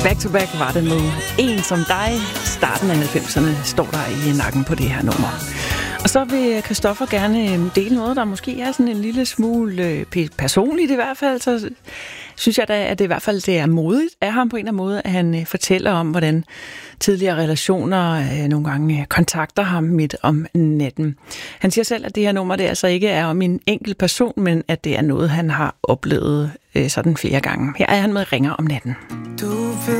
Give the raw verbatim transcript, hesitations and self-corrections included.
Back to back var det med En som dig. Starten af halvfemserne står der i nakken på det her nummer. Og så vil Christoffer gerne dele noget, der måske er sådan en lille smule personligt i hvert fald. Så synes jeg da, at det i hvert fald det er modigt af ham på en eller anden måde, at han fortæller om, hvordan tidligere relationer nogle gange kontakter ham midt om natten. Han siger selv, at det her nummer det altså ikke er om en enkelt person, men at det er noget, han har oplevet sådan flere gange. Her er han med Ringer om natten. Du